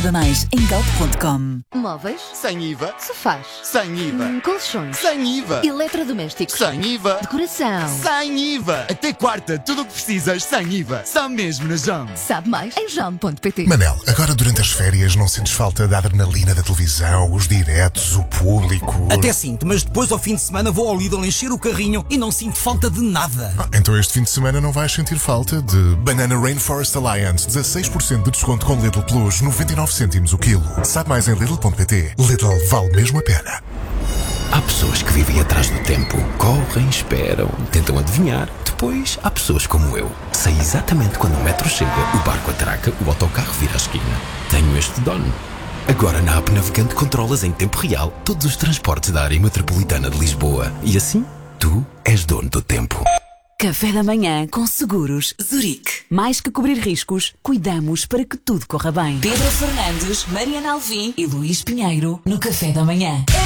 Saiba mais em galp.com. Móveis? Sem IVA. Sofás? Sem IVA. Colchões? Sem IVA. Eletrodomésticos? Sem IVA. Decoração? Sem IVA. Até quarta, tudo o que precisas sem IVA. Só mesmo na JAM. Sabe mais em jam.pt. Manel, agora durante as férias não sentes falta da adrenalina da televisão, os diretos, o público? Até sinto, mas depois ao fim de semana vou ao Lidl encher o carrinho e não sinto falta de nada. Então este fim de semana não vais sentir falta de Banana Rainforest Alliance, 16% de desconto com Lidl Plus, 99 cêntimos o quilo. Sabe mais em Lidl.pt. Lidl vale mesmo a pena. Há pessoas que vivem atrás do tempo, correm, esperam, tentam adivinhar. Depois há pessoas como eu. Sei exatamente quando o metro chega, o barco atraca, o autocarro vira a esquina. Tenho este dono. Agora na app Navegante controlas em tempo real todos os transportes da área metropolitana de Lisboa. E assim, tu és dono do tempo. Café da manhã com Seguros Zurique. Mais que cobrir riscos, cuidamos para que tudo corra bem. Pedro Fernandes, Mariana Alvim e Luís Pinheiro no Café da Manhã.